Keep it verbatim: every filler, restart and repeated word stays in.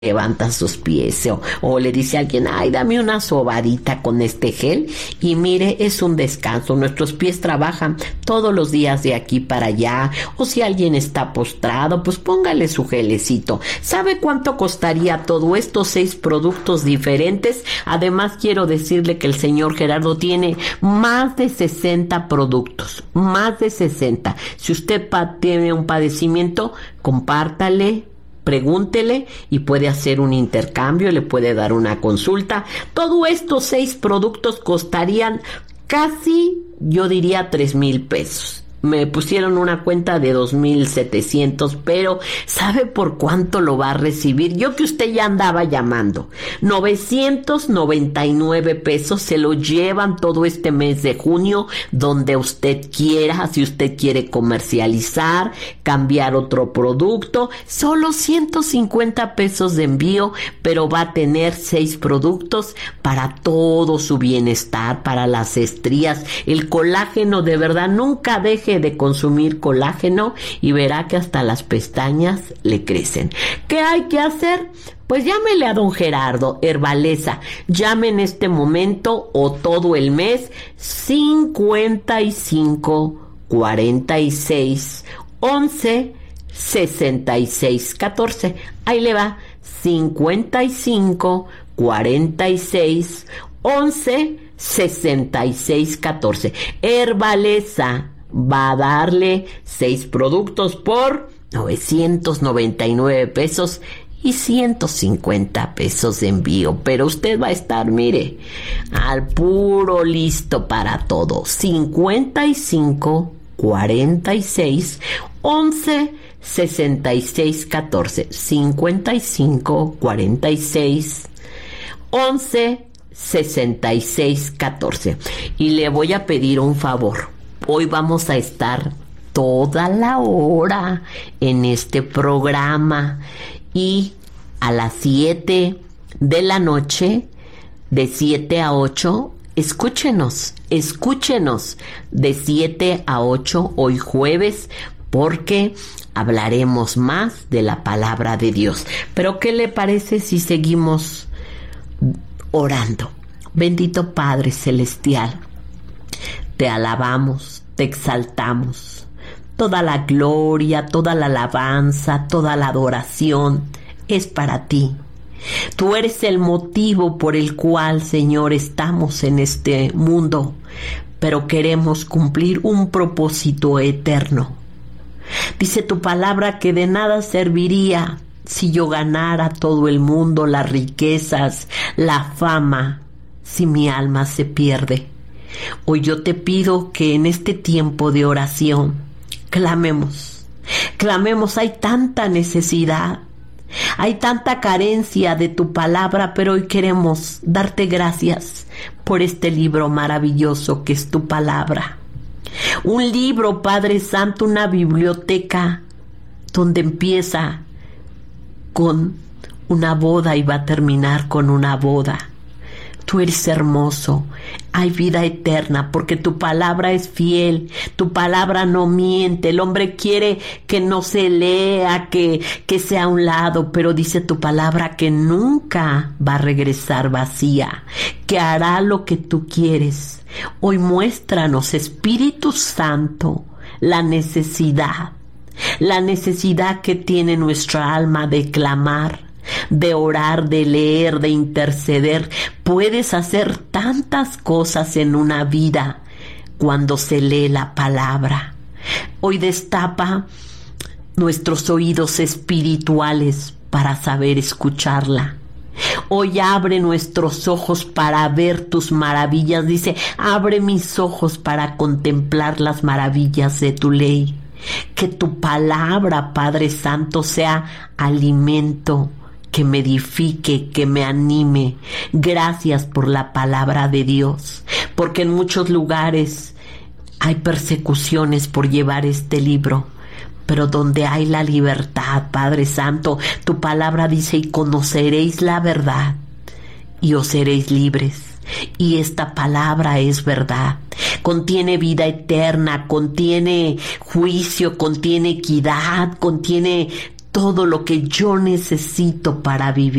levanta sus pies o, o le dice a alguien, ay, dame una sobadita con este gel y mire, es un descanso. Nuestros pies trabajan todos los días de aquí para allá, o si alguien está postrado, pues póngale su gelecito. ¿Sabe cuánto costaría todo estos seis productos diferentes? Además, quiero decirle que el señor Gerardo tiene más de sesenta productos, más de sesenta. Si usted pa- tiene un padecimiento, compártale, pregúntele y puede hacer un intercambio, le puede dar una consulta. Todos estos seis productos costarían casi, yo diría, tres mil pesos. Me pusieron una cuenta de dos mil setecientos, pero ¿sabe por cuánto lo va a recibir? Yo que usted ya andaba llamando. novecientos noventa y nueve pesos se lo llevan todo este mes de junio, donde usted quiera. Si usted quiere comercializar, cambiar otro producto, solo ciento cincuenta pesos de envío, pero va a tener seis productos para todo su bienestar, para las estrías, el colágeno. De verdad, nunca deje de consumir colágeno y verá que hasta las pestañas le crecen. ¿Qué hay que hacer? Pues llámele a don Gerardo, Herbaleza. Llame en este momento o todo el mes cincuenta y cinco cuarenta y seis once sesenta y seis catorce. Ahí le va, cincuenta y cinco cuarenta y seis once sesenta y seis catorce. Herbaleza va a darle seis productos por novecientos noventa y nueve pesos y ciento cincuenta pesos de envío, pero usted va a estar, mire, al puro listo para todo. Cincuenta y cinco cuarenta y seis once sesenta y seis catorce. Cincuenta y cinco cuarenta y seis once sesenta y seis catorce. Y le voy a pedir un favor. Hoy vamos a estar toda la hora en este programa y a las siete de la noche, de siete a ocho, escúchenos, escúchenos de siete a ocho hoy jueves, porque hablaremos más de la palabra de Dios. Pero ¿qué le parece si seguimos orando? Bendito Padre Celestial, te alabamos, te exaltamos. Toda la gloria, toda la alabanza, toda la adoración es para ti. Tú eres el motivo por el cual, Señor, estamos en este mundo, pero queremos cumplir un propósito eterno. Dice tu palabra que de nada serviría si yo ganara todo el mundo, las riquezas, la fama, si mi alma se pierde. Hoy yo te pido que en este tiempo de oración clamemos, clamemos. Hay tanta necesidad, hay tanta carencia de tu palabra, pero hoy queremos darte gracias por este libro maravilloso que es tu palabra. Un libro, Padre Santo, una biblioteca donde empieza con una boda y va a terminar con una boda. Tú eres hermoso, hay vida eterna, porque tu palabra es fiel, tu palabra no miente. El hombre quiere que no se lea, que, que sea a un lado, pero dice tu palabra que nunca va a regresar vacía, que hará lo que tú quieres. Hoy muéstranos, Espíritu Santo, la necesidad, la necesidad que tiene nuestra alma de clamar, de orar, de leer, de interceder. Puedes hacer tantas cosas en una vida cuando se lee la palabra. Hoy destapa nuestros oídos espirituales para saber escucharla. Hoy abre nuestros ojos para ver tus maravillas. Dice, abre mis ojos para contemplar las maravillas de tu ley. Que tu palabra, Padre Santo, sea alimento que me edifique, que me anime. Gracias por la palabra de Dios, porque en muchos lugares hay persecuciones por llevar este libro, pero donde hay la libertad, Padre Santo, tu palabra dice, y conoceréis la verdad, y os seréis libres. Y esta palabra es verdad, contiene vida eterna, contiene juicio, contiene equidad, contiene todo lo que yo necesito para vivir.